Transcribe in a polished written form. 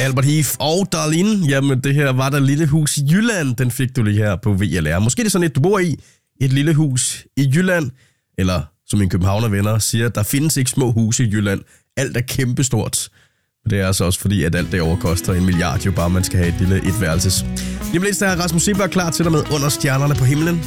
Albert Heath og Darlene. Jamen, det her var der lille hus i Jylland. Den fik du lige her på VLR. Måske det er sådan et, du bor i. Et lille hus i Jylland. Eller, som mine københavnervenner siger, der findes ikke små huse i Jylland. Alt er kæmpestort. Det er altså også fordi, at alt det overkoster 1 milliard, jo bare man skal have et lille etværelses. Lige om lidt, der er Rasmus Seebach klar til dig med Under stjernerne på himlen.